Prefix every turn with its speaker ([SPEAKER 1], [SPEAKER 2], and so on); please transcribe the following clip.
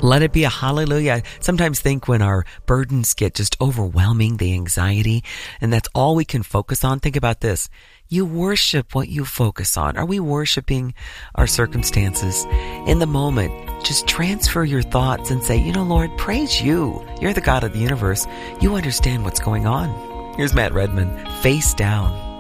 [SPEAKER 1] Let it be a hallelujah. I sometimes think when our burdens get just overwhelming, the anxiety, and that's all we can focus on. Think about this. You worship what you focus on. Are we worshiping our circumstances? In the moment, just transfer your thoughts and say, Lord, praise you. You're the God of the universe. You understand what's going on. Here's Matt Redman, Face Down.